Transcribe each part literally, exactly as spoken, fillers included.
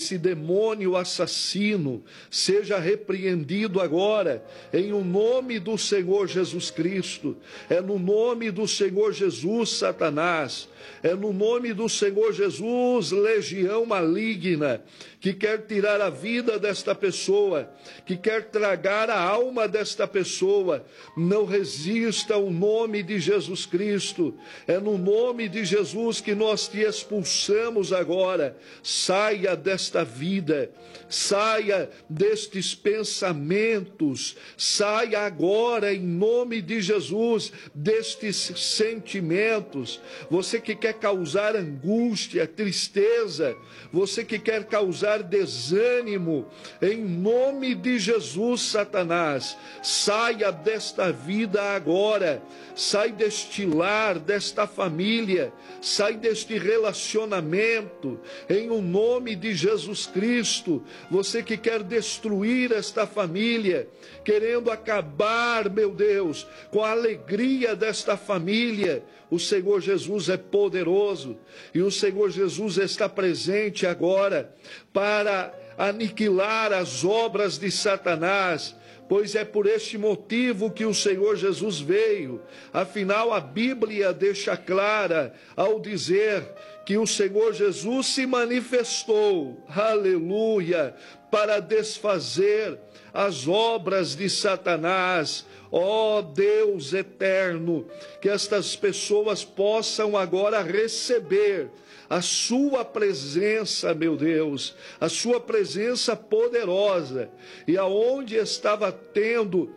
esse demônio assassino seja repreendido agora, em o nome do Senhor Jesus Cristo. É no nome do Senhor Jesus, Satanás. É no nome do Senhor Jesus, legião maligna, que quer tirar a vida desta pessoa, que quer tragar a alma desta pessoa. Não resista ao nome de Jesus Cristo. É no nome de Jesus que nós te expulsamos agora. Saia desta vida, saia destes pensamentos, saia agora em nome de Jesus destes sentimentos. Você que quer causar angústia, tristeza, você que quer causar desânimo, em nome de Jesus, Satanás, saia desta vida agora, sai deste lar, desta família, sai deste relacionamento, em o nome de Jesus Cristo. Você que quer destruir esta família, querendo acabar, meu Deus, com a alegria desta família, o Senhor Jesus é poderoso e o Senhor Jesus está presente agora para aniquilar as obras de Satanás, pois é por este motivo que o Senhor Jesus veio. Afinal, a Bíblia deixa clara ao dizer que o Senhor Jesus se manifestou, aleluia, para desfazer as obras de Satanás. Ó Deus eterno, que estas pessoas possam agora receber a sua presença, meu Deus, a sua presença poderosa, e aonde estava tendo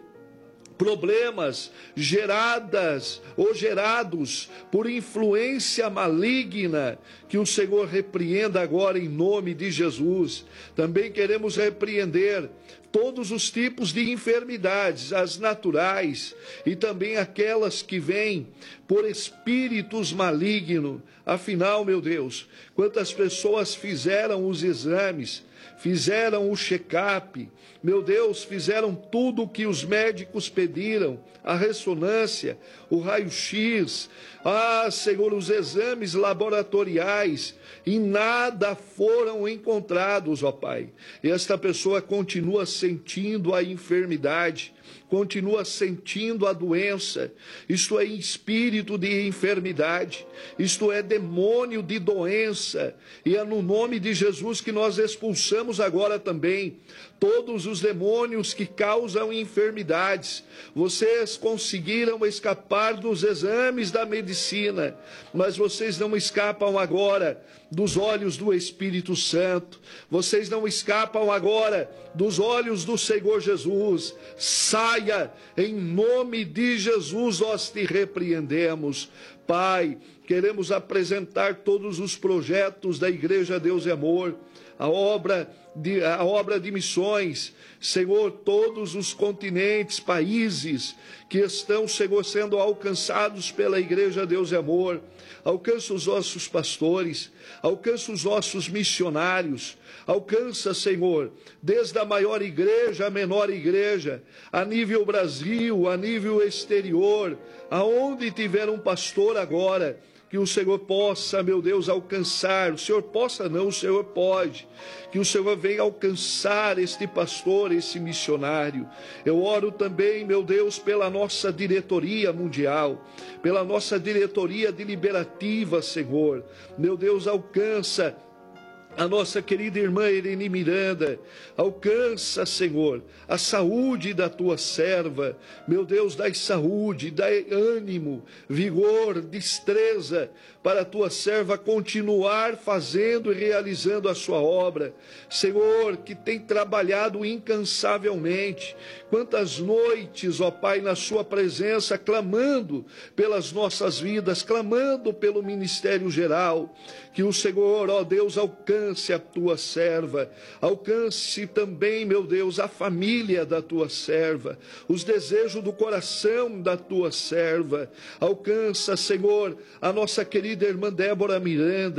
problemas geradas ou gerados por influência maligna, que o Senhor repreenda agora em nome de Jesus. Também queremos repreender todos os tipos de enfermidades, as naturais e também aquelas que vêm por espíritos malignos. Afinal, meu Deus, quantas pessoas fizeram os exames, fizeram o check-up, meu Deus, fizeram tudo o que os médicos pediram, a ressonância, o raio-x, ah, Senhor, os exames laboratoriais, e nada foram encontrados, ó Pai. E esta pessoa continua sentindo a enfermidade, continua sentindo a doença. Isto é espírito de enfermidade, isto é demônio de doença, e é no nome de Jesus que nós expulsamos agora também todos os demônios que causam enfermidades. Vocês conseguiram escapar dos exames da medicina, mas vocês não escapam agora dos olhos do Espírito Santo. Vocês não escapam agora dos olhos do Senhor Jesus. Saia, em nome de Jesus nós te repreendemos. Pai, queremos apresentar todos os projetos da Igreja Deus e Amor, a obra de, a obra de missões, Senhor, todos os continentes, países que estão, Senhor, sendo alcançados pela Igreja Deus e Amor. Alcança os nossos pastores, alcança os nossos missionários, alcança, Senhor, desde a maior igreja à menor igreja, a nível Brasil, a nível exterior, aonde tiver um pastor agora, que o Senhor possa, meu Deus, alcançar. O Senhor possa não, o Senhor pode. Que o Senhor venha alcançar este pastor, esse missionário. Eu oro também, meu Deus, pela nossa diretoria mundial, pela nossa diretoria deliberativa, Senhor. Meu Deus, alcança a nossa querida irmã Irene Miranda, alcança, Senhor, a saúde da tua serva. Meu Deus, dai saúde, dai ânimo, vigor, destreza, para a tua serva continuar fazendo e realizando a sua obra. Senhor, que tem trabalhado incansavelmente, quantas noites, ó Pai, na sua presença, clamando pelas nossas vidas, clamando pelo ministério geral. Que o Senhor, ó Deus, alcance a tua serva, alcance também, meu Deus, a família da tua serva, os desejos do coração da tua serva. Alcança, Senhor, a nossa querida irmã Débora Miranda.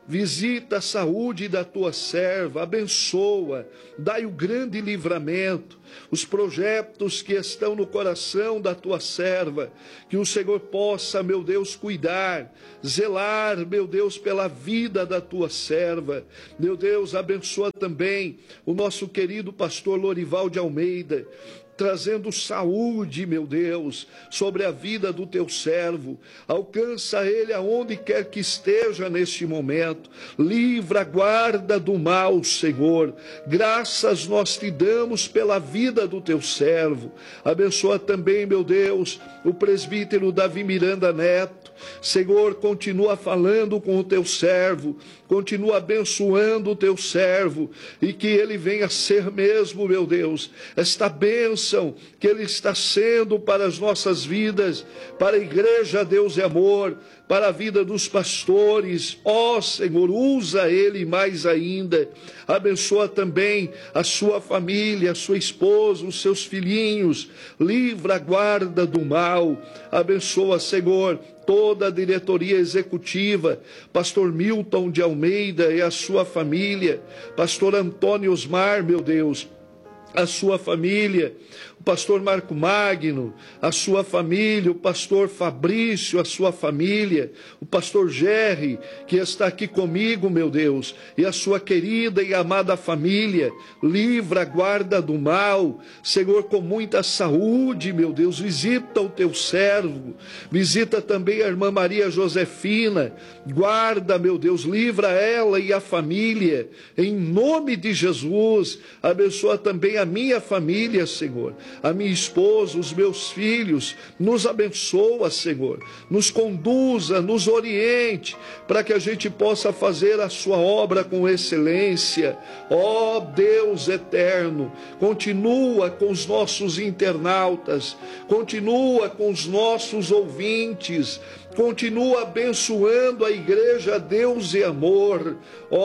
visita a saúde da tua serva, abençoa, dai o grande livramento, os projetos que estão no coração da tua serva, que o Senhor possa, meu Deus, cuidar, zelar, meu Deus, pela vida da tua serva. Meu Deus, abençoa também o nosso querido pastor Lorival de Almeida, trazendo saúde, meu Deus, sobre a vida do teu servo. Alcança ele aonde quer que esteja neste momento. Livra, guarda do mal, Senhor. Graças nós te damos pela vida do teu servo. Abençoa também, meu Deus, o presbítero Davi Miranda Neto. Senhor, continua falando com o teu servo, continua abençoando o teu servo, e que ele venha ser mesmo, meu Deus, esta bênção que ele está sendo para as nossas vidas, para a igreja Deus e Amor, para a vida dos pastores. Ó Senhor, usa ele mais ainda. Abençoa também a sua família, a sua esposa, os seus filhinhos. Livra, guarda do mal. Abençoa, Senhor, toda a diretoria executiva, pastor Milton de Almeida e a sua família, pastor Antônio Osmar, meu Deus, a sua família, o pastor Marco Magno, a sua família, o pastor Fabrício, a sua família, o pastor Gerry, que está aqui comigo, meu Deus, e a sua querida e amada família. Livra, guarda do mal, Senhor, com muita saúde, meu Deus. Visita o teu servo, visita também a irmã Maria Josefina, guarda, meu Deus, livra ela e a família, em nome de Jesus. Abençoa também a minha família, Senhor, a minha esposa, os meus filhos. Nos abençoa, Senhor, nos conduza, nos oriente, para que a gente possa fazer a sua obra com excelência. Ó Deus eterno, continua com os nossos internautas, continua com os nossos ouvintes, continua abençoando a igreja Deus e Amor.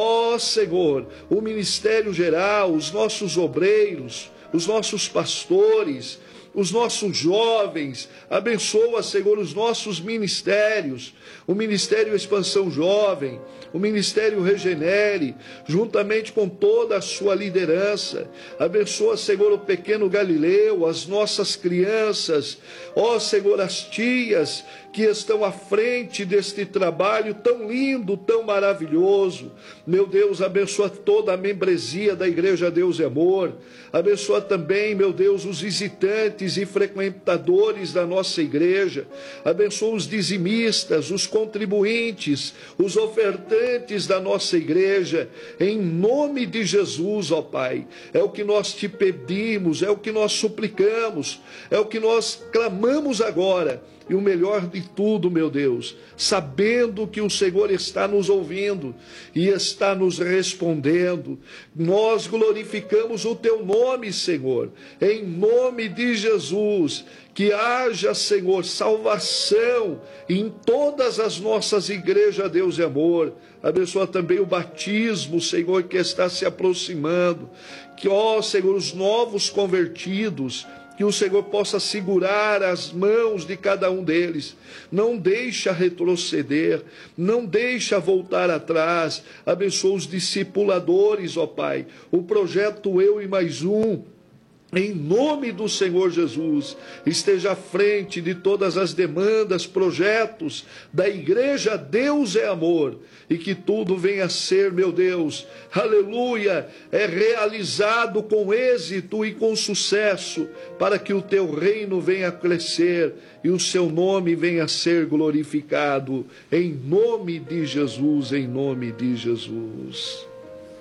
Ó Senhor, o ministério geral, os nossos obreiros, os nossos pastores, os nossos jovens. Abençoa, Senhor, os nossos ministérios, o Ministério Expansão Jovem, o Ministério Regenere, juntamente com toda a sua liderança. Abençoa, Senhor, o pequeno Galileu, as nossas crianças, ó Senhor, as tias que estão à frente deste trabalho tão lindo, tão maravilhoso. Meu Deus, abençoa toda a membresia da Igreja Deus e Amor. Abençoa também, meu Deus, os visitantes e frequentadores da nossa igreja. Abençoa os dizimistas, os contribuintes, os ofertantes da nossa igreja. Em nome de Jesus, ó Pai, é o que nós te pedimos, é o que nós suplicamos, é o que nós clamamos agora. E o melhor de tudo, meu Deus, sabendo que o Senhor está nos ouvindo e está nos respondendo, nós glorificamos o teu nome, Senhor, em nome de Jesus. Que haja, Senhor, salvação em todas as nossas igrejas, Deus e Amor. Abençoa também o batismo, Senhor, que está se aproximando. Que, ó Senhor, os novos convertidos, que o Senhor possa segurar as mãos de cada um deles. Não deixa retroceder, não deixa voltar atrás. Abençoa os discipuladores, ó Pai. O projeto Eu e Mais Um, em nome do Senhor Jesus, esteja à frente de todas as demandas, projetos da igreja Deus é Amor, e que tudo venha a ser, meu Deus, aleluia, é realizado com êxito e com sucesso, para que o teu reino venha a crescer e o seu nome venha a ser glorificado, em nome de Jesus, em nome de Jesus.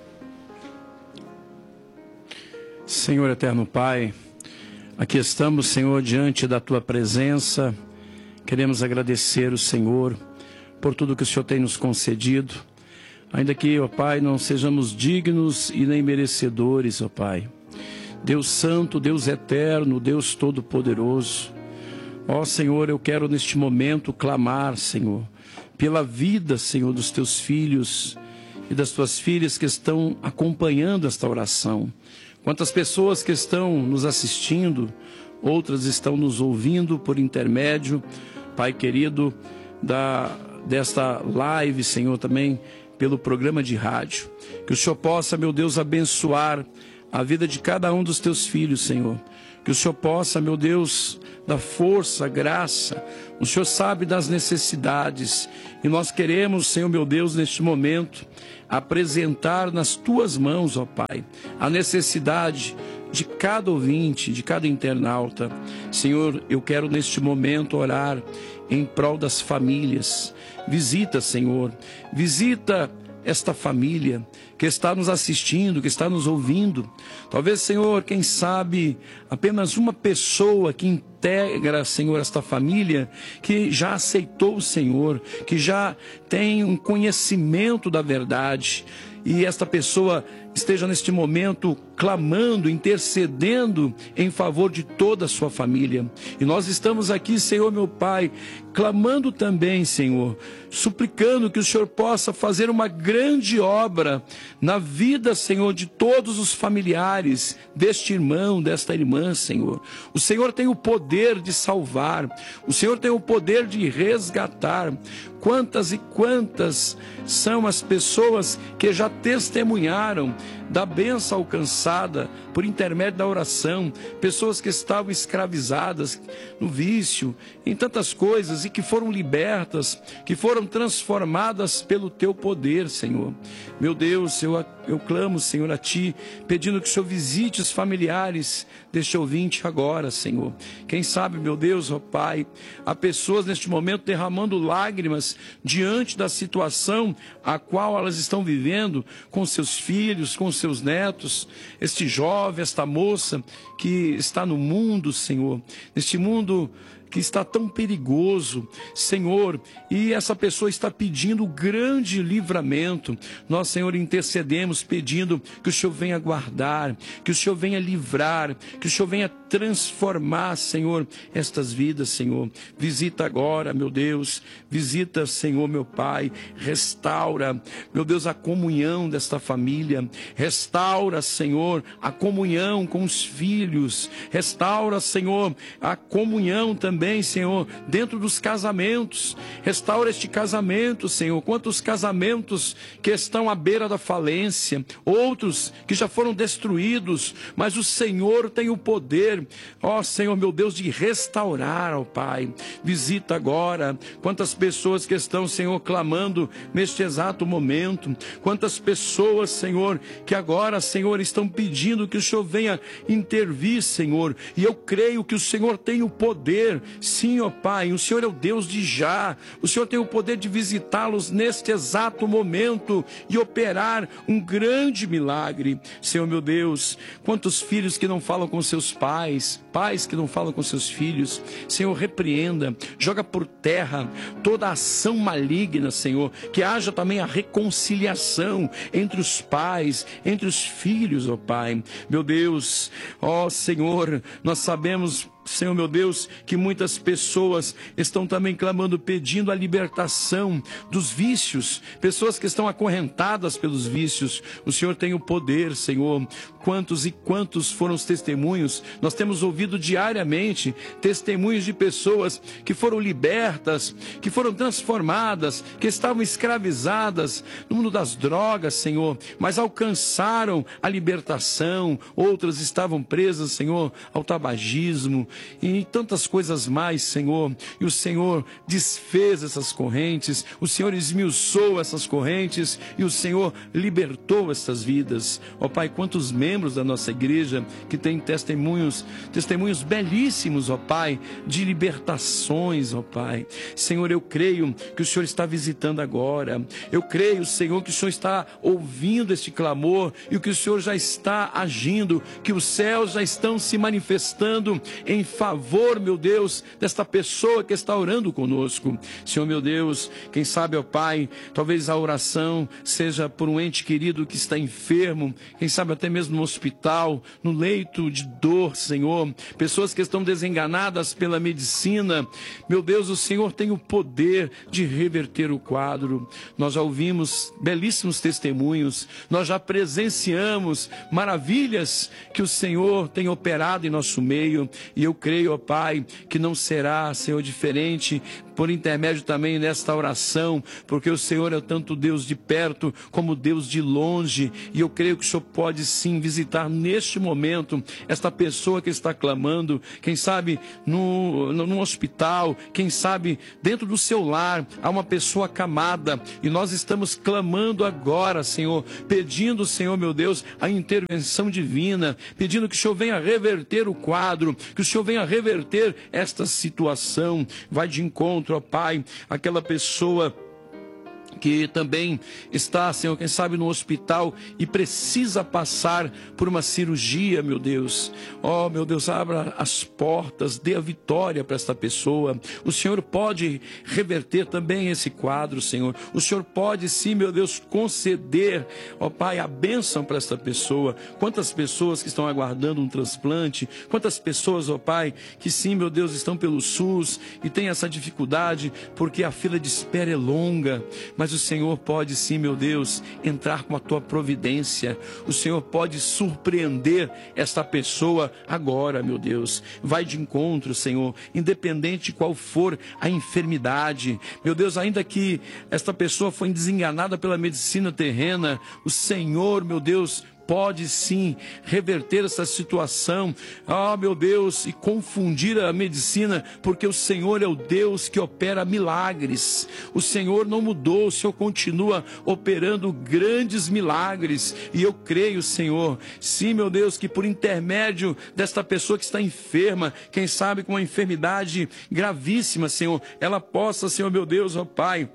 Senhor eterno Pai, aqui estamos, Senhor, diante da Tua presença. Queremos agradecer o Senhor por tudo que o Senhor tem nos concedido. Ainda que, ó Pai, não sejamos dignos e nem merecedores, ó Pai. Deus Santo, Deus Eterno, Deus Todo-Poderoso. Ó Senhor, eu quero neste momento clamar, Senhor, pela vida, Senhor, dos Teus filhos e das Tuas filhas que estão acompanhando esta oração. Quantas pessoas que estão nos assistindo, outras estão nos ouvindo por intermédio, Pai querido, da, desta live, Senhor, também pelo programa de rádio. Que o Senhor possa, meu Deus, abençoar a vida de cada um dos teus filhos, Senhor. Que o Senhor possa, meu Deus, dar força, graça. O Senhor sabe das necessidades. E nós queremos, Senhor, meu Deus, neste momento, apresentar nas tuas mãos, ó Pai, a necessidade de cada ouvinte, de cada internauta. Senhor, eu quero neste momento orar em prol das famílias. Visita, Senhor, visita esta família que está nos assistindo, que está nos ouvindo. Talvez, Senhor, quem sabe, apenas uma pessoa que integra, Senhor, esta família, que já aceitou o Senhor, que já tem um conhecimento da verdade, e esta pessoa esteja neste momento clamando, intercedendo em favor de toda a sua família. E nós estamos aqui, Senhor, meu Pai, clamando também, Senhor, suplicando que o Senhor possa fazer uma grande obra na vida, Senhor, de todos os familiares deste irmão, desta irmã, Senhor. O Senhor tem o poder de salvar, o Senhor tem o poder de resgatar. Quantas e quantas são as pessoas que já testemunharam da bênção alcançada por intermédio da oração, pessoas que estavam escravizadas no vício, em tantas coisas, e que foram libertas, que foram transformadas pelo teu poder, Senhor. Meu Deus, eu, eu clamo, Senhor, a Ti, pedindo que o Senhor visite os familiares deste ouvinte agora, Senhor. Quem sabe, meu Deus, ó Pai, há pessoas neste momento derramando lágrimas diante da situação a qual elas estão vivendo com seus filhos, com seus netos, este jovem, esta moça que está no mundo, Senhor, neste mundo que está tão perigoso, Senhor, e essa pessoa está pedindo grande livramento. Nós, Senhor, intercedemos pedindo que o Senhor venha guardar, que o Senhor venha livrar, que o Senhor venha transformar, Senhor, estas vidas, Senhor. Visita agora, meu Deus, visita, Senhor, meu Pai, restaura, meu Deus, a comunhão desta família, restaura, Senhor, a comunhão com os filhos, restaura, Senhor, a comunhão também, Também, Senhor, dentro dos casamentos, restaura este casamento, Senhor. Quantos casamentos que estão à beira da falência, outros que já foram destruídos, mas o Senhor tem o poder, ó Senhor, meu Deus, de restaurar, ó Pai. Visita agora quantas pessoas que estão, Senhor, clamando neste exato momento, quantas pessoas, Senhor, que agora, Senhor, estão pedindo que o Senhor venha intervir, Senhor, e eu creio que o Senhor tem o poder. Sim, ó Pai, o Senhor é o Deus de já, o Senhor tem o poder de visitá-los neste exato momento e operar um grande milagre. Senhor, meu Deus, quantos filhos que não falam com seus pais, pais que não falam com seus filhos, Senhor, repreenda, joga por terra toda ação maligna, Senhor, que haja também a reconciliação entre os pais, entre os filhos, ó Pai. Meu Deus, ó Senhor, nós sabemos, Senhor, meu Deus, que muitas pessoas estão também clamando, pedindo a libertação dos vícios, pessoas que estão acorrentadas pelos vícios. O Senhor tem o poder, Senhor. Quantos e quantos foram os testemunhos? Nós temos ouvido diariamente testemunhos de pessoas que foram libertas, que foram transformadas, que estavam escravizadas no mundo das drogas, Senhor, mas alcançaram a libertação. Outras estavam presas, Senhor, ao tabagismo e tantas coisas mais, Senhor. E o Senhor desfez essas correntes, o Senhor esmiuçou essas correntes e o Senhor libertou essas vidas. Ó Pai, quantos membros da nossa igreja que têm testemunhos, testemunhos belíssimos, ó Pai, de libertações, ó Pai. Senhor, eu creio que o Senhor está visitando agora. Eu creio, Senhor, que o Senhor está ouvindo este clamor e que o Senhor já está agindo, que os céus já estão se manifestando em favor, meu Deus, desta pessoa que está orando conosco. Senhor, meu Deus, quem sabe, ó Pai, talvez a oração seja por um ente querido que está enfermo, quem sabe até mesmo no hospital, no leito de dor, Senhor, pessoas que estão desenganadas pela medicina. Meu Deus, o Senhor tem o poder de reverter o quadro. Nós já ouvimos belíssimos testemunhos, nós já presenciamos maravilhas que o Senhor tem operado em nosso meio, e eu creio, ó Pai, que não será, Senhor, diferente por intermédio também nesta oração, porque o Senhor é tanto Deus de perto como Deus de longe, e eu creio que o Senhor pode sim visitar neste momento esta pessoa que está clamando, quem sabe no, no, no hospital, quem sabe dentro do seu lar, há uma pessoa acamada, e nós estamos clamando agora, Senhor, pedindo, Senhor meu Deus, a intervenção divina, pedindo que o Senhor venha reverter o quadro, que o Senhor venha reverter esta situação. Vai de encontro, ó Pai, aquela pessoa que também está, Senhor, quem sabe no hospital e precisa passar por uma cirurgia, meu Deus. Oh, meu Deus, abra as portas, dê a vitória para esta pessoa. O Senhor pode reverter também esse quadro, Senhor. O Senhor pode, sim, meu Deus, conceder, ó Pai, a bênção para esta pessoa. Quantas pessoas que estão aguardando um transplante, quantas pessoas, ó Pai, que sim, meu Deus, estão pelo SUS e têm essa dificuldade porque a fila de espera é longa, mas Mas o Senhor pode sim, meu Deus, entrar com a tua providência. O Senhor pode surpreender esta pessoa agora, meu Deus. Vai de encontro, Senhor, independente de qual for a enfermidade. Meu Deus, ainda que esta pessoa foi desenganada pela medicina terrena, o Senhor, meu Deus, pode sim reverter essa situação, ah, meu Deus, e confundir a medicina, porque o Senhor é o Deus que opera milagres. O Senhor não mudou, o Senhor continua operando grandes milagres, e eu creio, Senhor, sim, meu Deus, que por intermédio desta pessoa que está enferma, quem sabe com uma enfermidade gravíssima, Senhor, ela possa, Senhor meu Deus, ó Pai,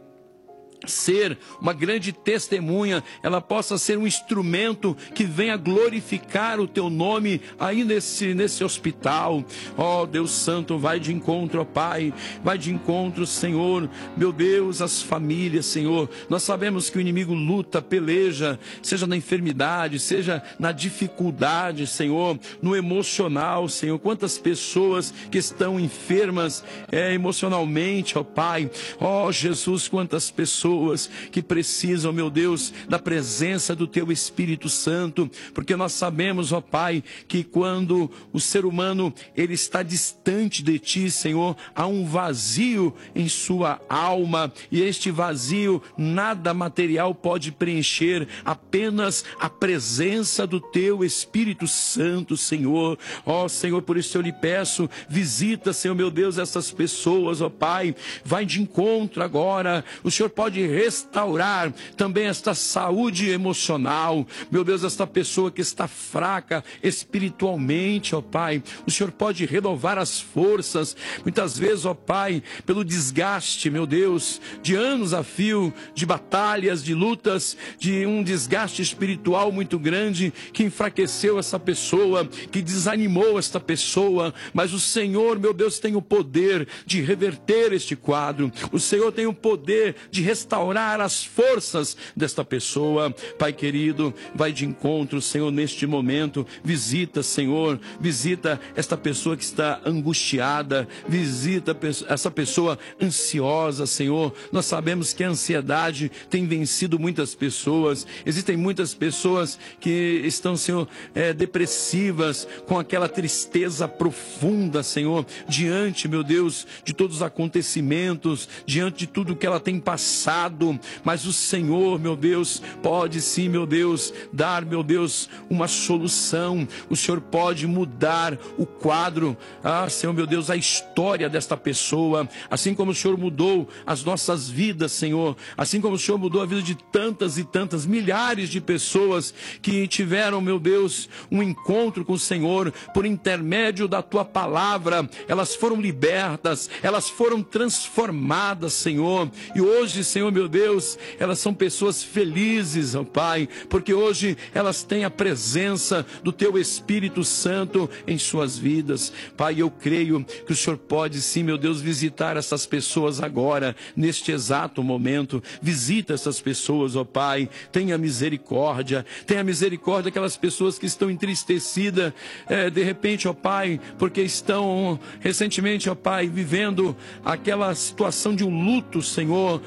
ser uma grande testemunha, ela possa ser um instrumento que venha glorificar o teu nome aí nesse, nesse hospital. Ó Deus Santo, vai de encontro, ó Pai, vai de encontro, Senhor, meu Deus, as famílias, Senhor. Nós sabemos que o inimigo luta, peleja, seja na enfermidade, seja na dificuldade, Senhor, no emocional, Senhor. Quantas pessoas que estão enfermas é, emocionalmente, ó Pai, ó Jesus, quantas pessoas que precisam, meu Deus, da presença do Teu Espírito Santo, porque nós sabemos, ó Pai, que quando o ser humano ele está distante de Ti, Senhor, há um vazio em sua alma, e este vazio nada material pode preencher, apenas a presença do Teu Espírito Santo, Senhor. Ó Senhor, por isso eu lhe peço, visita, Senhor meu Deus, essas pessoas, ó Pai, vai de encontro agora. O Senhor pode restaurar também esta saúde emocional, meu Deus, esta pessoa que está fraca espiritualmente, ó Pai, o Senhor pode renovar as forças, muitas vezes, ó Pai, pelo desgaste, meu Deus, de anos a fio, de batalhas, de lutas, de um desgaste espiritual muito grande, que enfraqueceu essa pessoa, que desanimou esta pessoa, mas o Senhor, meu Deus, tem o poder de reverter este quadro, o Senhor tem o poder de restaurar as forças desta pessoa. Pai querido, vai de encontro, Senhor, neste momento, visita, Senhor, visita esta pessoa que está angustiada, visita essa pessoa ansiosa, Senhor. Nós sabemos que a ansiedade tem vencido muitas pessoas, existem muitas pessoas que estão, Senhor, é, depressivas, com aquela tristeza profunda, Senhor, diante, meu Deus, de todos os acontecimentos, diante de tudo que ela tem passado, mas o Senhor, meu Deus, pode sim, meu Deus, dar, meu Deus, uma solução. O Senhor pode mudar o quadro, ah, Senhor, meu Deus, a história desta pessoa, assim como o Senhor mudou as nossas vidas, Senhor, assim como o Senhor mudou a vida de tantas e tantas, milhares de pessoas que tiveram, meu Deus, um encontro com o Senhor, por intermédio da Tua palavra, elas foram libertas, elas foram transformadas, Senhor, e hoje, Senhor, meu Deus, elas são pessoas felizes, ó Pai, porque hoje elas têm a presença do Teu Espírito Santo em suas vidas. Pai, eu creio que o Senhor pode sim, meu Deus, visitar essas pessoas agora, neste exato momento. Visita essas pessoas, ó Pai, tenha misericórdia, tenha misericórdia daquelas pessoas que estão entristecidas, é, de repente, ó Pai, porque estão recentemente, ó Pai, vivendo aquela situação de um luto, Senhor. Elas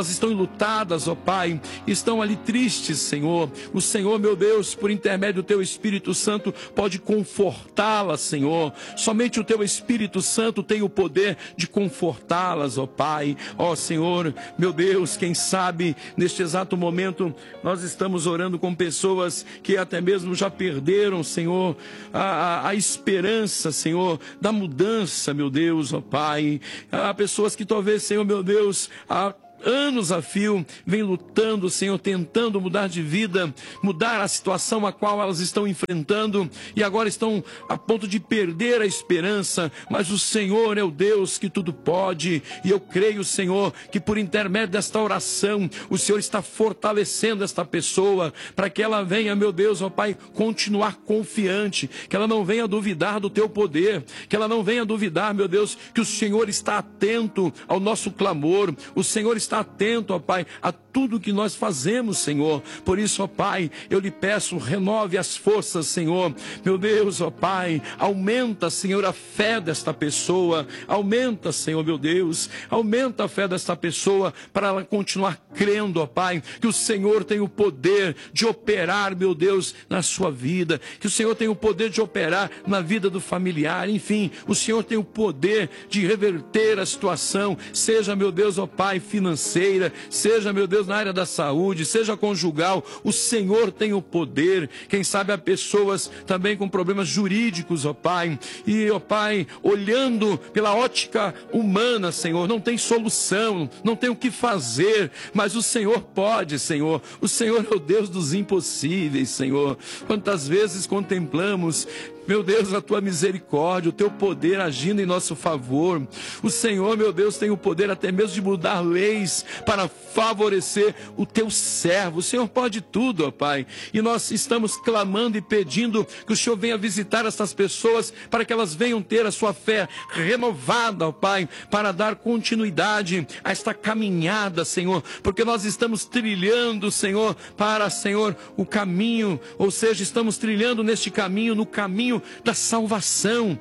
elas estão enlutadas, ó Pai, estão ali tristes, Senhor. O Senhor, meu Deus, por intermédio do Teu Espírito Santo, pode confortá-las, Senhor. Somente o Teu Espírito Santo tem o poder de confortá-las, ó Pai. Ó Senhor, meu Deus, quem sabe neste exato momento nós estamos orando com pessoas que até mesmo já perderam, Senhor, a, a, a esperança, Senhor, da mudança, meu Deus, ó Pai. Há pessoas que talvez, Senhor, meu Deus, há anos a fio, vem lutando, Senhor, tentando mudar de vida, mudar a situação a qual elas estão enfrentando, e agora estão a ponto de perder a esperança, mas o Senhor é o Deus que tudo pode, e eu creio, Senhor, que por intermédio desta oração, o Senhor está fortalecendo esta pessoa, para que ela venha, meu Deus, ó Pai, continuar confiante, que ela não venha duvidar do Teu poder, que ela não venha duvidar, meu Deus, que o Senhor está atento ao nosso clamor, o Senhor está atento, ó Pai, a tudo que nós fazemos, Senhor. Por isso, ó Pai, eu lhe peço, renove as forças, Senhor. Meu Deus, ó Pai, aumenta, Senhor, a fé desta pessoa. Aumenta, Senhor, meu Deus, aumenta a fé desta pessoa para ela continuar crendo, ó Pai, que o Senhor tem o poder de operar, meu Deus, na sua vida, que o Senhor tem o poder de operar na vida do familiar, enfim, o Senhor tem o poder de reverter a situação, seja, meu Deus, ó Pai, financeira, seja, meu Deus, na área da saúde, seja conjugal, o Senhor tem o poder. Quem sabe há pessoas também com problemas jurídicos, ó Pai, e, ó Pai, olhando pela ótica humana, Senhor, não tem solução, não tem o que fazer, mas o Senhor pode, Senhor. O Senhor é o Deus dos impossíveis, Senhor. Quantas vezes contemplamos, meu Deus, a Tua misericórdia, o Teu poder agindo em nosso favor. O Senhor, meu Deus, tem o poder até mesmo de mudar leis para favorecer o Teu servo. O Senhor pode tudo, ó Pai. E nós estamos clamando e pedindo que o Senhor venha visitar essas pessoas para que elas venham ter a sua fé renovada, ó Pai, para dar continuidade a esta caminhada, Senhor, porque nós estamos trilhando, Senhor, para, Senhor, o caminho, ou seja, estamos trilhando neste caminho, no caminho da salvação.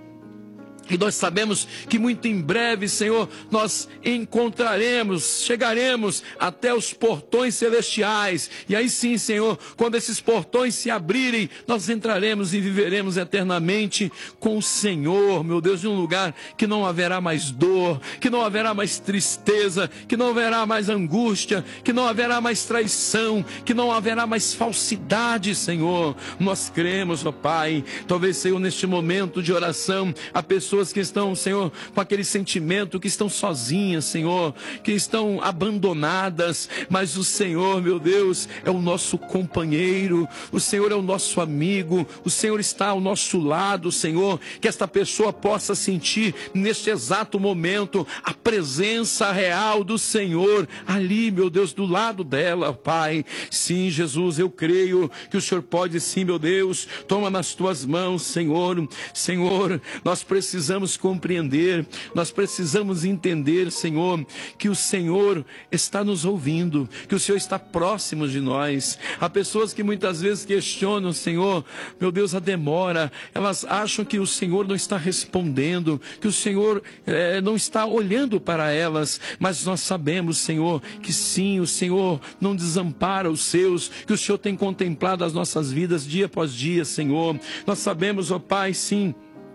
E nós sabemos que muito em breve, Senhor, nós encontraremos, chegaremos até os portões celestiais. E aí sim, Senhor, quando esses portões se abrirem, nós entraremos e viveremos eternamente com o Senhor, meu Deus, em um lugar que não haverá mais dor, que não haverá mais tristeza, que não haverá mais angústia, que não haverá mais traição, que não haverá mais falsidade, Senhor. Nós cremos, ó Pai, talvez, Senhor, neste momento de oração, a pessoa pessoas que estão, Senhor, com aquele sentimento, que estão sozinhas, Senhor, que estão abandonadas, mas o Senhor, meu Deus, é o nosso companheiro, o Senhor é o nosso amigo, o Senhor está ao nosso lado, Senhor, que esta pessoa possa sentir neste exato momento a presença real do Senhor ali, meu Deus, do lado dela, Pai. Sim, Jesus, eu creio que o Senhor pode sim, meu Deus, toma nas tuas mãos, Senhor. Senhor, nós precisamos compreender, nós precisamos entender, Senhor, que o Senhor está nos ouvindo, que o Senhor está próximo de nós. Há pessoas que muitas vezes questionam, Senhor, meu Deus, a demora, elas acham que o Senhor não está respondendo, que o Senhor eh, não está olhando para elas, mas nós sabemos, Senhor, que sim, o Senhor não desampara os seus, que o Senhor tem contemplado as nossas vidas dia após dia, Senhor. Nós sabemos, ó Pai, sim,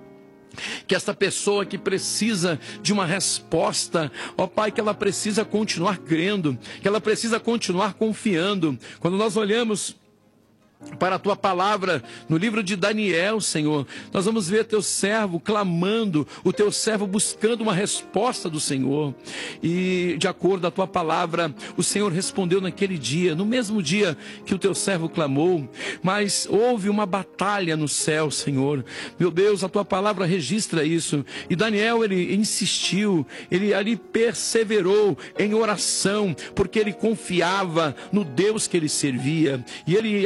que esta pessoa que precisa de uma resposta, ó Pai, que ela precisa continuar crendo, que ela precisa continuar confiando. Quando nós olhamos para a Tua palavra no livro de Daniel, Senhor, nós vamos ver Teu servo clamando, o Teu servo buscando uma resposta do Senhor, e de acordo com a Tua palavra, o Senhor respondeu naquele dia, no mesmo dia que o Teu servo clamou, mas houve uma batalha no céu, Senhor. Meu Deus, a Tua palavra registra isso, e Daniel, ele insistiu, ele ali perseverou em oração, porque ele confiava no Deus que ele servia, e ele ali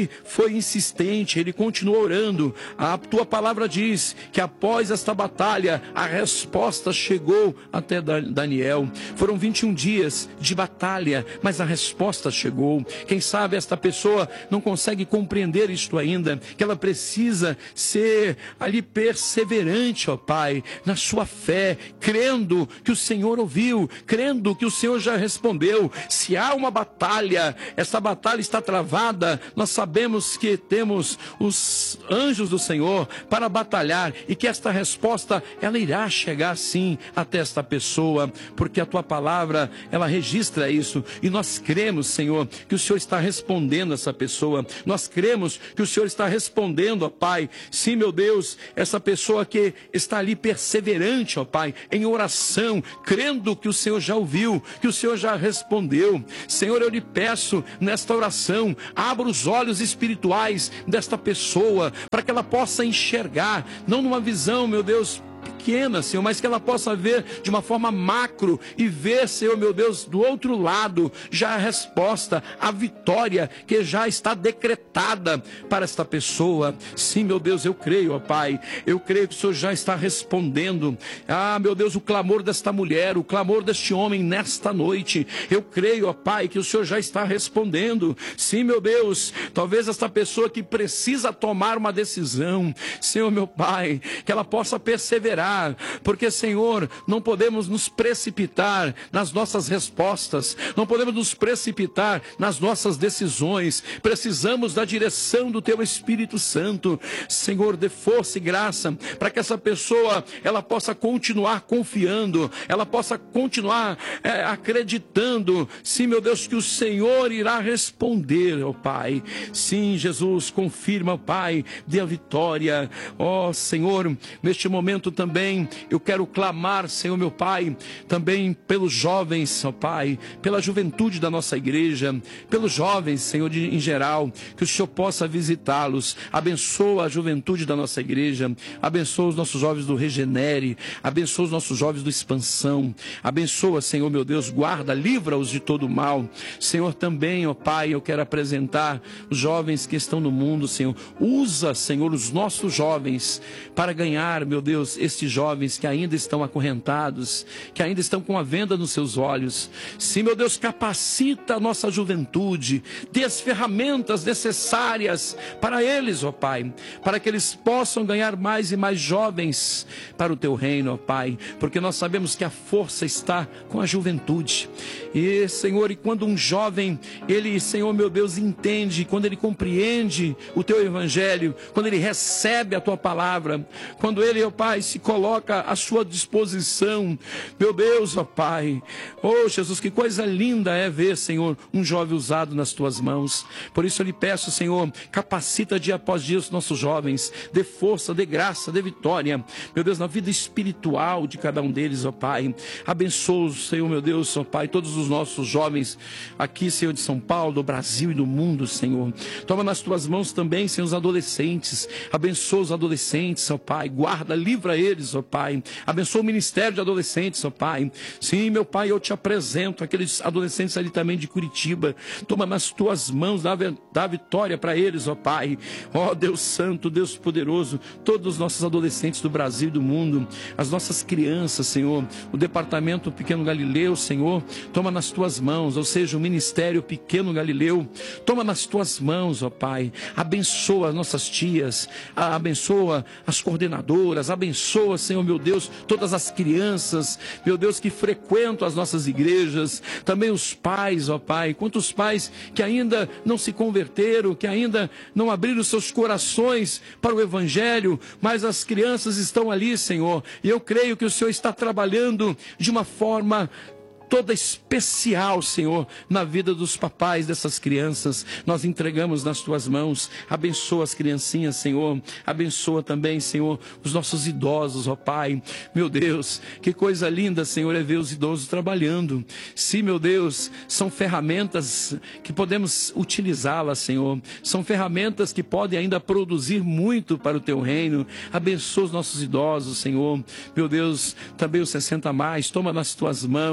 ele foi insistente, ele continuou orando. A tua palavra diz que após esta batalha, a resposta chegou até Daniel. Foram vinte e um dias de batalha, mas a resposta chegou. Quem sabe esta pessoa não consegue compreender isto ainda, que ela precisa ser ali perseverante, ó Pai, na sua fé, crendo que o Senhor ouviu, crendo que o Senhor já respondeu. Se há uma batalha, essa batalha está travada, nós sabemos que temos os anjos do Senhor para batalhar e que esta resposta, ela irá chegar sim até esta pessoa, porque a tua palavra, ela registra isso e nós cremos, Senhor, que o Senhor está respondendo essa pessoa. Nós cremos que o Senhor está respondendo, ó Pai. Sim, meu Deus, essa pessoa que está ali perseverante, ó Pai, em oração, crendo que o Senhor já ouviu, que o Senhor já respondeu. Senhor, eu lhe peço nesta oração, abra os olhos espirituais desta pessoa, para que ela possa enxergar, não numa visão, meu Deus, pequena, Senhor, mas que ela possa ver de uma forma macro e ver, Senhor, meu Deus, do outro lado, já a resposta, a vitória que já está decretada para esta pessoa. Sim, meu Deus, eu creio, ó Pai, eu creio que o Senhor já está respondendo. Ah, meu Deus, o clamor desta mulher, o clamor deste homem nesta noite, eu creio, ó Pai, que o Senhor já está respondendo. Sim, meu Deus, talvez esta pessoa que precisa tomar uma decisão, Senhor, meu Pai, que ela possa perseverar, porque, Senhor, não podemos nos precipitar nas nossas respostas, não podemos nos precipitar nas nossas decisões. Precisamos da direção do Teu Espírito Santo. Senhor, dê força e graça para que essa pessoa, ela possa continuar confiando, ela possa continuar é, acreditando, sim, meu Deus, que o Senhor irá responder, ó Pai. Sim, Jesus, confirma, ó Pai, dê a vitória. Ó Senhor, neste momento também eu quero clamar, Senhor meu Pai, também pelos jovens, ó Pai, pela juventude da nossa igreja, pelos jovens, Senhor, de, em geral, que o Senhor possa visitá-los. Abençoa a juventude da nossa igreja, abençoa os nossos jovens do Regenere, abençoa os nossos jovens do Expansão, abençoa, Senhor meu Deus, guarda, livra-os de todo mal. Senhor, também, ó Pai, eu quero apresentar os jovens que estão no mundo, Senhor. Usa, Senhor, os nossos jovens para ganhar, meu Deus, estes jovens que ainda estão acorrentados, que ainda estão com a venda nos seus olhos. Sim, meu Deus, capacita a nossa juventude, dê as ferramentas necessárias para eles, ó Pai, para que eles possam ganhar mais e mais jovens para o Teu reino, ó Pai, porque nós sabemos que a força está com a juventude. E, Senhor, e quando um jovem, ele, Senhor, meu Deus, entende, quando ele compreende o Teu Evangelho, quando ele recebe a Tua palavra, quando ele, ó Pai, se coloca à sua disposição, meu Deus, ó Pai, oh Jesus, que coisa linda é ver, Senhor, um jovem usado nas Tuas mãos. Por isso eu lhe peço, Senhor, capacita dia após dia os nossos jovens, dê força, dê graça, dê vitória, meu Deus, na vida espiritual de cada um deles, ó Pai. Abençoa, Senhor, meu Deus, ó Pai, todos os nossos jovens aqui, Senhor, de São Paulo, do Brasil e do mundo, Senhor. Toma nas Tuas mãos também, Senhor, os adolescentes, abençoa os adolescentes, ó Pai, guarda, livra eles, ó Pai, abençoa o ministério de adolescentes, ó Pai. Sim, meu Pai, eu te apresento aqueles adolescentes ali também de Curitiba. Toma nas Tuas mãos, dá, dá vitória para eles, ó Pai. Ó Deus Santo, Deus poderoso, todos os nossos adolescentes do Brasil e do mundo, as nossas crianças, Senhor, o departamento Pequeno Galileu, Senhor, toma nas Tuas mãos, ou seja, o ministério Pequeno Galileu, toma nas Tuas mãos, ó Pai. Abençoa as nossas tias, abençoa as coordenadoras, abençoa, Senhor, meu Deus, todas as crianças, meu Deus, que frequentam as nossas igrejas, também os pais, ó Pai, quantos pais que ainda não se converteram, que ainda não abriram seus corações para o Evangelho, mas as crianças estão ali, Senhor, e eu creio que o Senhor está trabalhando de uma forma toda especial, Senhor, na vida dos papais dessas crianças. Nós entregamos nas Tuas mãos. Abençoa as criancinhas, Senhor. Abençoa também, Senhor, os nossos idosos, ó Pai. Meu Deus, que coisa linda, Senhor, é ver os idosos trabalhando. Sim, meu Deus, são ferramentas que podemos utilizá-las, Senhor. São ferramentas que podem ainda produzir muito para o Teu reino. Abençoa os nossos idosos, Senhor. Meu Deus, também os sessenta a mais, toma nas Tuas mãos.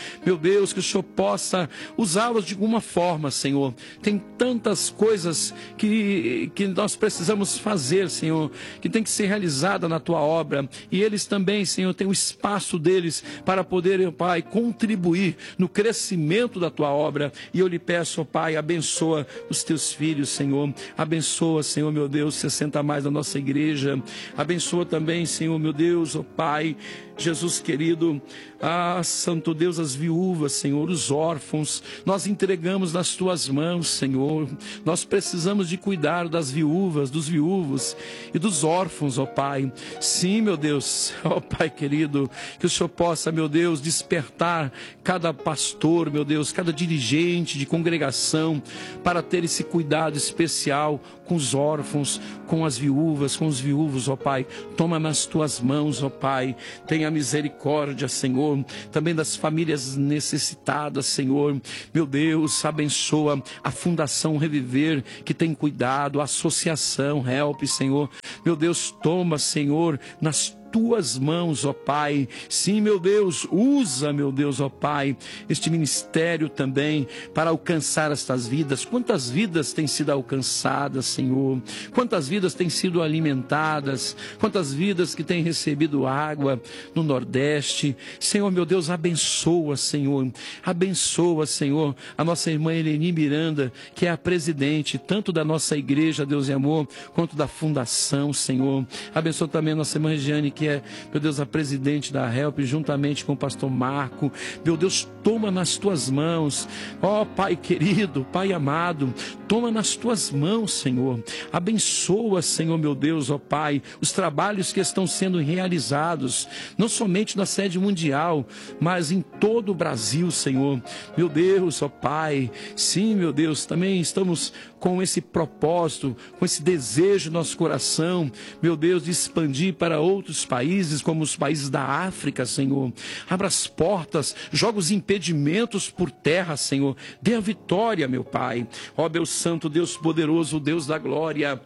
meu Deus, que o Senhor possa usá-los de alguma forma, Senhor. Tem tantas coisas que, que nós precisamos fazer, Senhor, que tem que ser realizada na Tua obra, e eles também, Senhor, têm o espaço deles para poder, ó Pai, contribuir no crescimento da Tua obra. E eu lhe peço, ó Pai, abençoa os Teus filhos, Senhor, abençoa, Senhor, meu Deus, sessenta mais da nossa igreja, abençoa também, Senhor, meu Deus, ó Pai, Jesus querido, ah, Santo Deus, as viúvas, Senhor, os órfãos, nós entregamos nas Tuas mãos, Senhor. Nós precisamos de cuidar das viúvas, dos viúvos e dos órfãos, ó Pai. Sim, meu Deus, ó Pai querido, que o Senhor possa, meu Deus, despertar cada pastor, meu Deus, cada dirigente de congregação para ter esse cuidado especial com os órfãos, com as viúvas, com os viúvos, ó Pai. Toma nas Tuas mãos, ó Pai. Tenha misericórdia, Senhor, também das famílias necessitadas, Senhor. Meu Deus, abençoa a Fundação Reviver, que tem cuidado, a Associação Help, Senhor. Meu Deus, toma, Senhor, nas Tuas mãos, ó Pai. Sim, meu Deus, usa, meu Deus, ó Pai, este ministério também para alcançar estas vidas. Quantas vidas têm sido alcançadas, Senhor? Quantas vidas têm sido alimentadas? Quantas vidas que têm recebido água no Nordeste? Senhor, meu Deus, abençoa, Senhor. Abençoa, Senhor, a nossa irmã Eleni Miranda, que é a presidente tanto da nossa igreja, Deus e Amor, quanto da Fundação, Senhor. Abençoa também a nossa irmã Regiane, que é, meu Deus, a presidente da Help, juntamente com o pastor Marco. Meu Deus, toma nas Tuas mãos, ó Pai querido, Pai amado, toma nas Tuas mãos, Senhor. Abençoa, Senhor, meu Deus, ó Pai, os trabalhos que estão sendo realizados, não somente na sede mundial, mas em todo o Brasil, Senhor. Meu Deus, ó Pai, sim, meu Deus, também estamos com esse propósito, com esse desejo no nosso coração, meu Deus, de expandir para outros países, como os países da África, Senhor. Abra as portas, joga os impedimentos por terra, Senhor. Dê a vitória, meu Pai. Ó meu santo Deus poderoso, Deus da glória,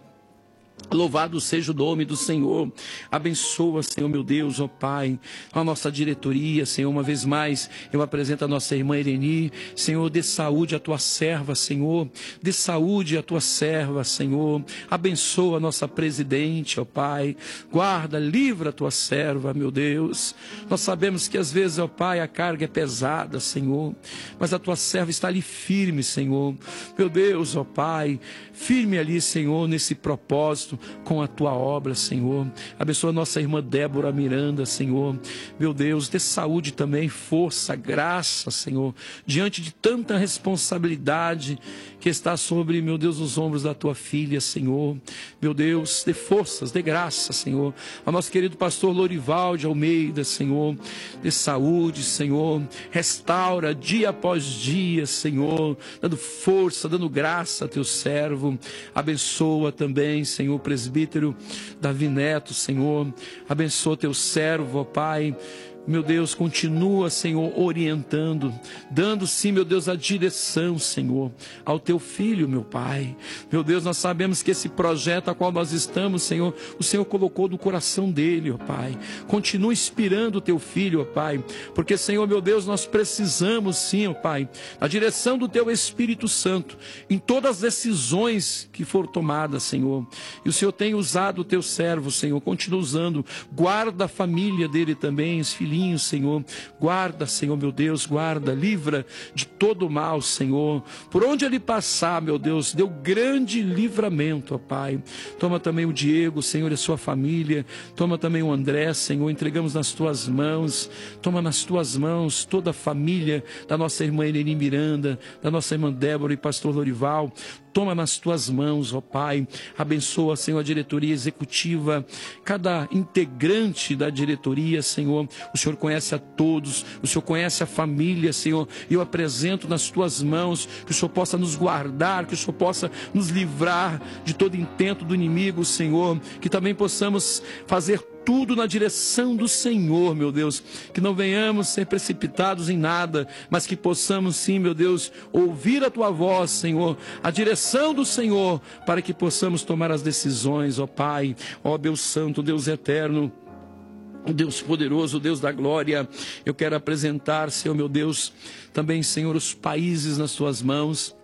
louvado seja o nome do Senhor. Abençoa, Senhor, meu Deus, ó Pai, a nossa diretoria, Senhor. Uma vez mais eu apresento a nossa irmã Eleni. Senhor, dê saúde à Tua serva, Senhor. Dê saúde à Tua serva, Senhor. Abençoa a nossa presidente, ó Pai. Guarda, livra a Tua serva, meu Deus. Nós sabemos que às vezes, ó Pai, a carga é pesada, Senhor, mas a Tua serva está ali firme, Senhor. Meu Deus, ó Pai, firme ali, Senhor, nesse propósito com a Tua obra, Senhor. Abençoa a nossa irmã Débora Miranda, Senhor. Meu Deus, dê saúde também, força, graça, Senhor, diante de tanta responsabilidade que está sobre, meu Deus, os ombros da Tua filha, Senhor. Meu Deus, dê forças, dê graça, Senhor. Ao nosso querido pastor Lorival de Almeida, Senhor, dê saúde, Senhor. Restaura dia após dia, Senhor, dando força, dando graça a Teu servo. Abençoa também, Senhor, o presbítero Davi Neto, Senhor. Abençoa Teu servo, ó Pai. Meu Deus, continua, Senhor, orientando, dando sim, meu Deus, a direção, Senhor, ao Teu filho, meu Pai. Meu Deus, nós sabemos que esse projeto a qual nós estamos, Senhor, o Senhor colocou no coração dele, ó Pai. Continua inspirando o Teu filho, ó Pai, porque, Senhor, meu Deus, nós precisamos sim, ó Pai, a direção do Teu Espírito Santo em todas as decisões que foram tomadas, Senhor. E o Senhor tem usado o Teu servo, Senhor, continua usando. Guarda a família dele também, os filhos, Senhor. Guarda, Senhor, meu Deus, guarda, livra de todo mal, Senhor. Por onde ele passar, meu Deus, deu grande livramento, ó Pai. Toma também o Diego, Senhor, e a sua família. Toma também o André, Senhor, entregamos nas Tuas mãos. Toma nas Tuas mãos toda a família da nossa irmã Eleni Miranda, da nossa irmã Débora e pastor Lorival. Toma nas Tuas mãos, ó Pai. Abençoa, Senhor, a diretoria executiva, cada integrante da diretoria, Senhor. O Senhor conhece a todos, o Senhor conhece a família, Senhor. E eu apresento nas Tuas mãos, que o Senhor possa nos guardar, que o Senhor possa nos livrar de todo intento do inimigo, Senhor. Que também possamos fazer tudo na direção do Senhor, meu Deus, que não venhamos ser precipitados em nada, mas que possamos sim, meu Deus, ouvir a Tua voz, Senhor, a direção do Senhor, para que possamos tomar as decisões, ó Pai, ó Deus Santo, Deus Eterno. Deus poderoso, Deus da glória, eu quero apresentar, Senhor meu Deus, também, Senhor, os países nas tuas mãos.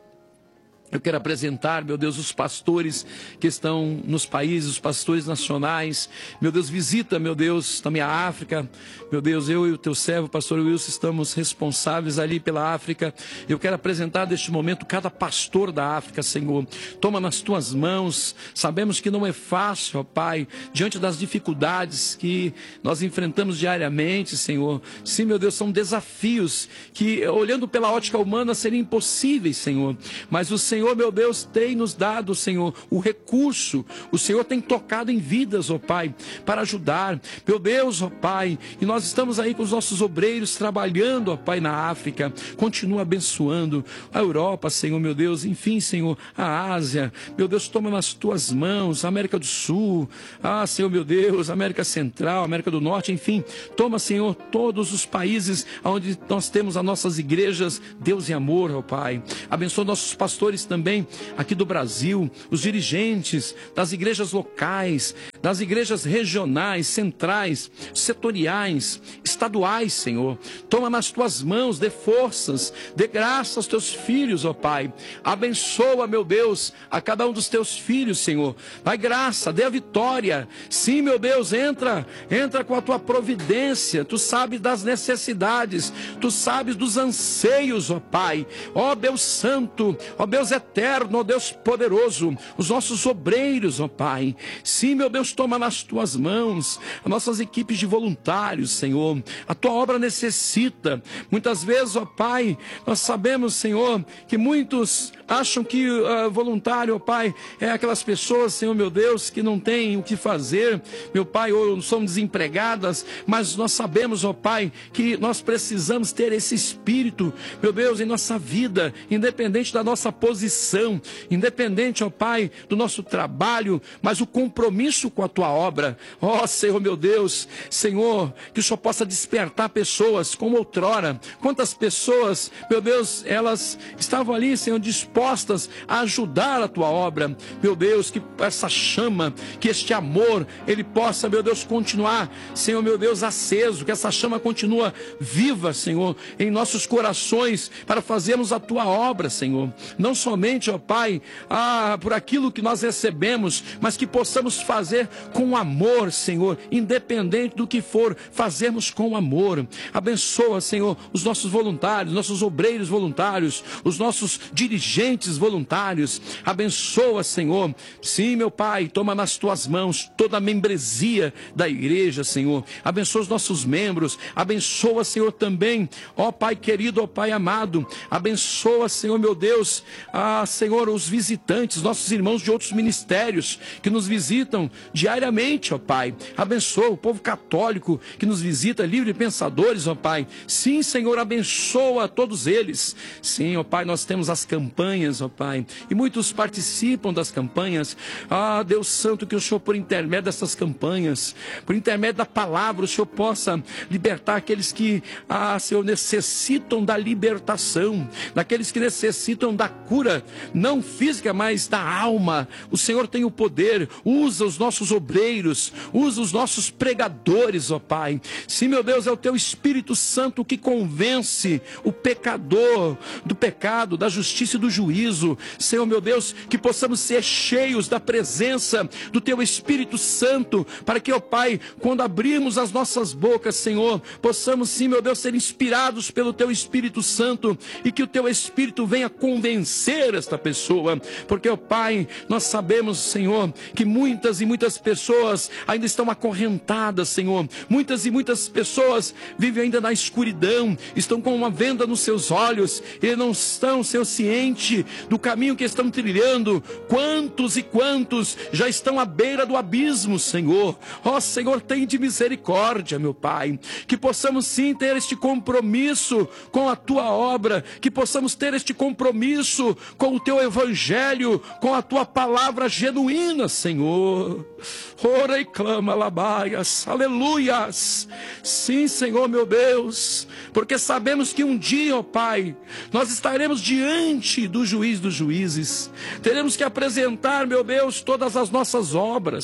Eu quero apresentar, meu Deus, os pastores que estão nos países, os pastores nacionais. Meu Deus, visita, meu Deus, também a África. Meu Deus, eu e o teu servo, pastor Wilson, estamos responsáveis ali pela África. Eu quero apresentar neste momento cada pastor da África, Senhor. Toma nas tuas mãos. Sabemos que não é fácil, ó Pai, diante das dificuldades que nós enfrentamos diariamente, Senhor. Sim, meu Deus, são desafios que, olhando pela ótica humana, seriam impossíveis, Senhor. Mas o Senhor Senhor, meu Deus, tem nos dado, Senhor, o recurso. O Senhor tem tocado em vidas, ó Pai, para ajudar. Meu Deus, ó Pai, e nós estamos aí com os nossos obreiros trabalhando, ó Pai, na África. Continua abençoando a Europa, Senhor, meu Deus. Enfim, Senhor, a Ásia. Meu Deus, toma nas tuas mãos, a América do Sul. Ah, Senhor, meu Deus, América Central, América do Norte, enfim. Toma, Senhor, todos os países onde nós temos as nossas igrejas. Deus e amor, ó Pai. Abençoa nossos pastores também aqui do Brasil, os dirigentes das igrejas locais, das igrejas regionais, centrais, setoriais, estaduais, Senhor. Toma nas tuas mãos, dê forças, dê graça aos teus filhos, ó Pai. Abençoa, meu Deus, a cada um dos teus filhos, Senhor. Dai graça, dê a vitória. Sim, meu Deus, entra, entra com a tua providência. Tu sabes das necessidades, tu sabes dos anseios, ó Pai. Ó Deus Santo, ó Deus eterno, ó Deus poderoso, os nossos obreiros, ó Pai. Sim, meu Deus, toma nas tuas mãos as nossas equipes de voluntários, Senhor. A tua obra necessita. Muitas vezes, ó Pai, nós sabemos, Senhor, que muitos acham que uh, voluntário, ó Pai, é aquelas pessoas, Senhor, meu Deus, que não têm o que fazer, meu Pai, ou são desempregadas, mas nós sabemos, ó Pai, que nós precisamos ter esse espírito, meu Deus, em nossa vida, independente da nossa posição, independente, ó Pai, do nosso trabalho, mas o compromisso com a tua obra. Ó Senhor, meu Deus, Senhor, que o Senhor possa despertar pessoas como outrora. Quantas pessoas, meu Deus, elas estavam ali, Senhor, dispostas a ajudar a tua obra. Meu Deus, que essa chama, que este amor, ele possa, meu Deus, continuar, Senhor, meu Deus, aceso, que essa chama continua viva, Senhor, em nossos corações, para fazermos a tua obra, Senhor. Não somente, ó Pai, ah, por aquilo que nós recebemos, mas que possamos fazer com amor, Senhor, independente do que for, fazermos com amor. Abençoa, Senhor, os nossos voluntários, nossos obreiros voluntários, os nossos dirigentes voluntários. Abençoa, Senhor. Sim, meu Pai, toma nas tuas mãos toda a membresia da igreja, Senhor. Abençoa os nossos membros. Abençoa, Senhor, também, ó Pai querido, ó Pai amado. Abençoa, Senhor, meu Deus, ah, Senhor, os visitantes, nossos irmãos de outros ministérios que nos visitam diariamente, ó Pai. Abençoa o povo católico que nos visita, livre pensadores, ó Pai. Sim, Senhor, abençoa todos eles. Sim, ó Pai, nós temos as campanhas, ó Pai, e muitos participam das campanhas. Ah, Deus Santo, que o Senhor, por intermédio dessas campanhas, por intermédio da palavra, o Senhor possa libertar aqueles que, ah, Senhor, necessitam da libertação, daqueles que necessitam da cura, não física, mas da alma. O Senhor tem o poder. Usa os nossos obreiros, usa os nossos pregadores, ó Pai. Sim, meu Deus, é o teu Espírito Santo que convence o pecador do pecado, da justiça e do juízo. Senhor, meu Deus, que possamos ser cheios da presença do teu Espírito Santo, para que, ó Pai, quando abrirmos as nossas bocas, Senhor, possamos, sim, meu Deus, ser inspirados pelo teu Espírito Santo, e que o teu Espírito venha convencer esta pessoa, porque, ó Pai, nós sabemos, Senhor, que muitas e muitas pessoas ainda estão acorrentadas, Senhor. Muitas e muitas pessoas vivem ainda na escuridão, estão com uma venda nos seus olhos e não estão, Senhor, cientes do caminho que estão trilhando. Quantos e quantos já estão à beira do abismo, Senhor. Ó Senhor, tem de misericórdia, meu Pai, que possamos sim ter este compromisso com a tua obra, que possamos ter este compromisso com o teu evangelho, com a tua palavra genuína, Senhor. Ora e clama, labaias, aleluias. Sim, Senhor, meu Deus, porque sabemos que um dia, ó Pai, nós estaremos diante do juiz dos juízes. Teremos que apresentar, meu Deus, todas as nossas obras.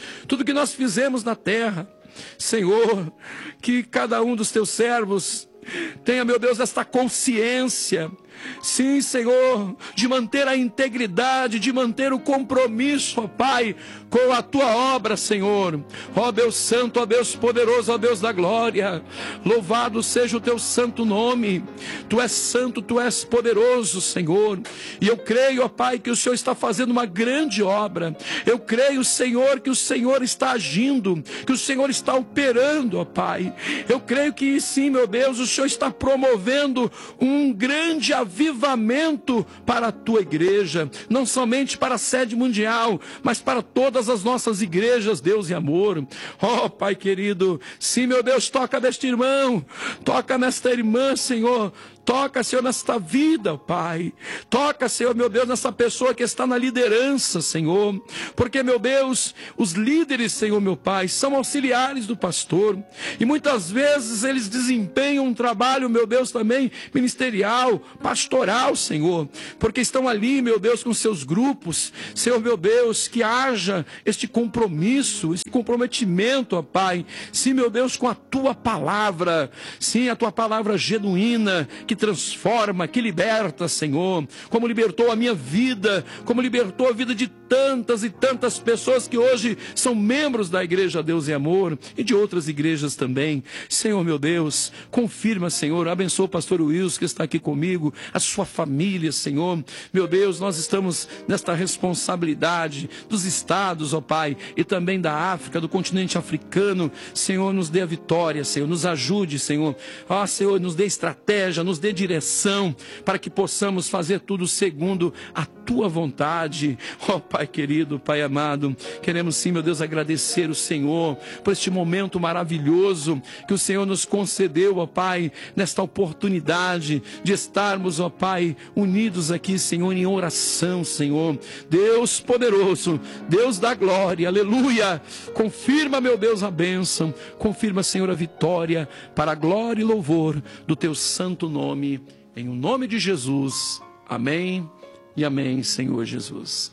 tudo que nós fizemos na terra. Senhor, que cada um dos teus servos tenha, meu Deus, esta consciência, sim, Senhor, de manter a integridade, de manter o compromisso, ó Pai, com a tua obra, Senhor. Ó Deus santo, ó Deus poderoso, ó Deus da glória, louvado seja o teu santo nome. Tu és santo, tu és poderoso, Senhor, e eu creio, ó Pai, que o Senhor está fazendo uma grande obra. Eu creio, Senhor, que o Senhor está agindo, que o Senhor está operando, ó Pai. Eu creio que sim, meu Deus, o Senhor está promovendo um grande avivamento para a tua igreja, não somente para a sede mundial, mas para todas as nossas igrejas, Deus e amor. Ó Pai querido, sim, meu Deus, toca neste irmão, toca nesta irmã, Senhor. Toca, Senhor, nesta vida, Pai. Toca, Senhor, meu Deus, nessa pessoa que está na liderança, Senhor. Porque, meu Deus, os líderes, Senhor, meu Pai, são auxiliares do pastor. E muitas vezes eles desempenham um trabalho, meu Deus, também ministerial, pastoral, Senhor. Porque estão ali, meu Deus, com seus grupos. Senhor, meu Deus, que haja este compromisso, este comprometimento, ó Pai. Sim, meu Deus, com a tua palavra. Sim, a tua palavra genuína, que transforma, que liberta, Senhor, como libertou a minha vida, como libertou a vida de tantas e tantas pessoas que hoje são membros da Igreja Deus e Amor e de outras igrejas também. Senhor, meu Deus, confirma, Senhor, abençoa o pastor Wilson que está aqui comigo, a sua família, Senhor. Meu Deus, nós estamos nesta responsabilidade dos estados, ó Pai, e também da África, do continente africano. Senhor, nos dê a vitória, Senhor, nos ajude, Senhor. Ó, Senhor, nos dê estratégia, nos dê direção, para que possamos fazer tudo segundo a tua vontade. Ó Pai querido, Pai amado, queremos sim, meu Deus, agradecer o Senhor por este momento maravilhoso que o Senhor nos concedeu, ó Pai, nesta oportunidade de estarmos, ó Pai, unidos aqui, Senhor, em oração, Senhor. Deus poderoso, Deus da glória, aleluia. Confirma, meu Deus, a bênção, confirma, Senhor, a vitória, para a glória e louvor do teu santo nome, em o nome de Jesus. Amém e amém, Senhor Jesus.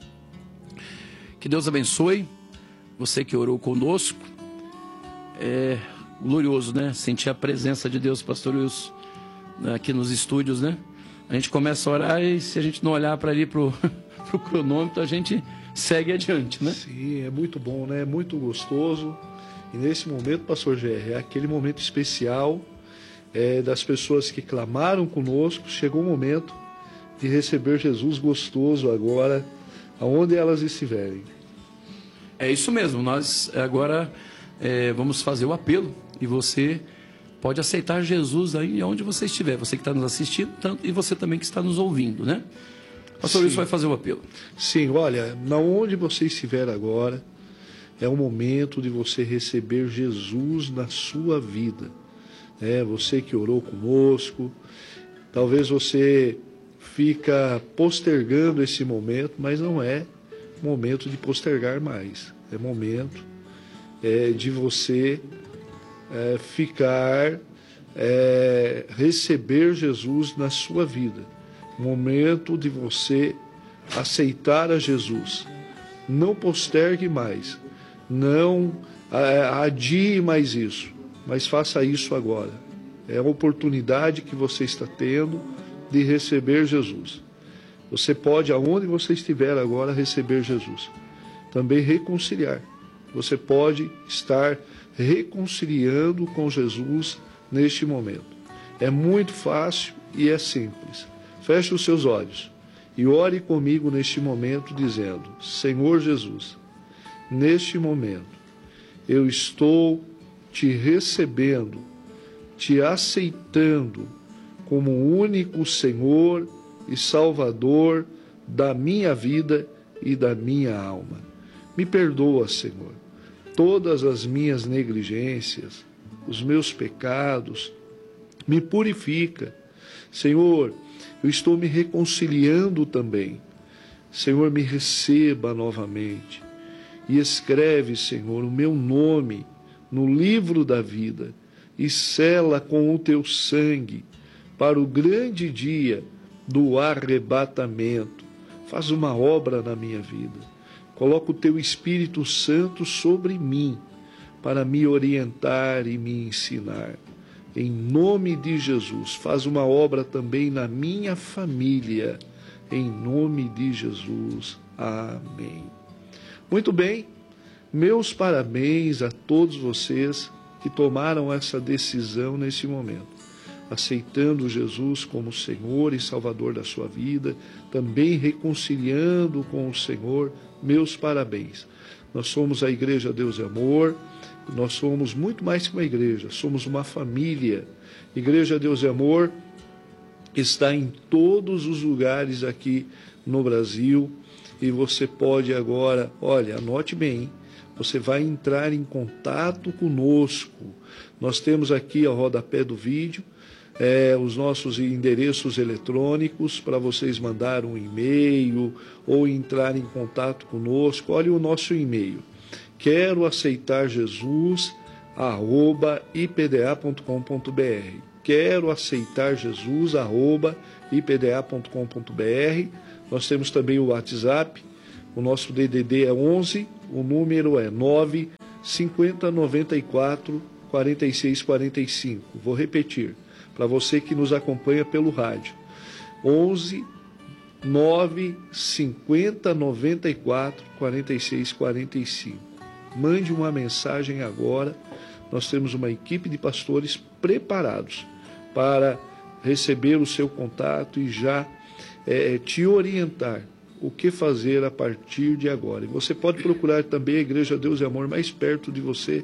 Que Deus abençoe você que orou conosco. É glorioso, né? Sentir a presença de Deus, pastor Wilson, aqui nos estúdios, né? A gente começa a orar e se a gente não olhar para ali pro, pro cronômetro, a gente segue adiante, né? Sim, é muito bom, né? É muito gostoso. E nesse momento, pastor G R, é aquele momento especial é, das pessoas que clamaram conosco. Chegou o momento de receber Jesus gostoso agora, aonde elas estiverem. É isso mesmo, nós agora é, vamos fazer o apelo e você pode aceitar Jesus aí onde você estiver, você que está nos assistindo tanto, e você também que está nos ouvindo, né? Pastor Wilson vai fazer o apelo. Sim, olha, na onde você estiver agora, é o momento de você receber Jesus na sua vida. É, você que orou conosco, talvez você fica postergando esse momento, mas não é momento de postergar mais. É momento é, de você é, ficar, é, receber Jesus na sua vida. Momento de você aceitar a Jesus. Não postergue mais. Não é, adie mais isso. Mas faça isso agora. É a oportunidade que você está tendo de receber Jesus. Você pode, aonde você estiver agora, receber Jesus. Também reconciliar. Você pode estar reconciliando com Jesus neste momento. É muito fácil e é simples. Feche os seus olhos e ore comigo neste momento dizendo: Senhor Jesus, neste momento eu estou te recebendo, te aceitando como o único Senhor e Salvador da minha vida e da minha alma. Me perdoa, Senhor, todas as minhas negligências, os meus pecados, me purifica. Senhor, eu estou me reconciliando também. Senhor, me receba novamente e escreve, Senhor, o meu nome no livro da vida e sela com o teu sangue para o grande dia do arrebatamento. Faz uma obra na minha vida. Coloca o teu Espírito Santo sobre mim, para me orientar e me ensinar. Em nome de Jesus, faz uma obra também na minha família. Em nome de Jesus. Amém. Muito bem, meus parabéns a todos vocês que tomaram essa decisão nesse momento, aceitando Jesus como Senhor e Salvador da sua vida, também reconciliando com o Senhor. Meus parabéns. Nós somos a Igreja Deus é Amor, nós somos muito mais que uma igreja, somos uma família. Igreja Deus é Amor está em todos os lugares aqui no Brasil, e você pode agora, olha, anote bem, hein? Você vai entrar em contato conosco. Nós temos aqui ao rodapé do vídeo É, os nossos endereços eletrônicos para vocês mandar um e-mail ou entrar em contato conosco. Olha o nosso e-mail: quero aceitar Jesus arroba i p d a ponto com ponto b r. Quero aceitar Jesus arroba i p d a ponto com ponto b r. Nós temos também o WhatsApp. O nosso D D D é onze, o número é nove cinquenta noventa e quatro quarenta e seis quarenta e cinco. Vou repetir para você que nos acompanha pelo rádio: onze nove cinquenta noventa e quatro quarenta e seis quarenta e cinco. Mande uma mensagem agora. Nós temos uma equipe de pastores preparados para receber o seu contato e já é, te orientar o que fazer a partir de agora. E você pode procurar também a Igreja Deus é Amor mais perto de você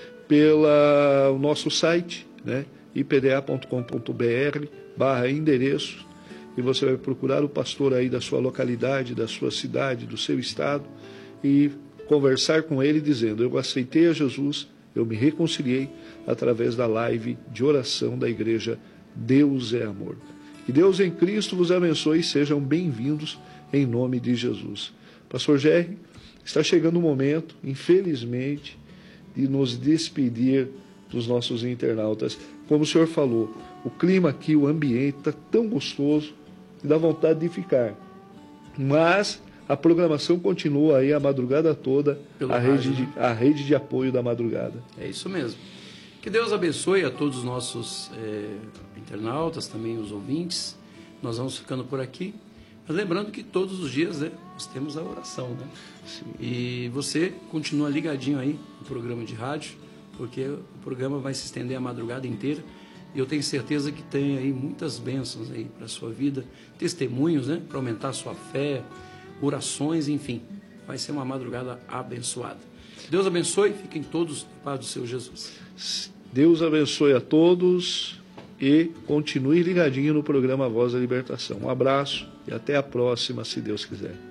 pelo nosso site, né? i p d a ponto com ponto b r barra endereço, e você vai procurar o pastor aí da sua localidade, da sua cidade, do seu estado, e conversar com ele dizendo: eu aceitei a Jesus, eu me reconciliei através da live de oração da Igreja Deus é Amor. Que Deus em Cristo vos abençoe e sejam bem-vindos em nome de Jesus. Pastor Jerry, está chegando o momento, infelizmente, de nos despedir dos nossos internautas. Como o senhor falou, o clima aqui, o ambiente está tão gostoso que dá vontade de ficar. Mas a programação continua aí a madrugada toda, a rede, de, a rede de apoio da madrugada. É isso mesmo. Que Deus abençoe a todos os nossos é, internautas, também os ouvintes. Nós vamos ficando por aqui. Mas lembrando que todos os dias, né, nós temos a oração, né? Sim. E você continua ligadinho aí no programa de rádio, porque o programa vai se estender a madrugada inteira, e eu tenho certeza que tem aí muitas bênçãos aí para a sua vida, testemunhos, né, para aumentar a sua fé, orações, enfim, vai ser uma madrugada abençoada. Deus abençoe, fiquem todos na paz do Senhor Jesus. Deus abençoe a todos e continue ligadinho no programa Voz da Libertação. Um abraço e até a próxima, se Deus quiser.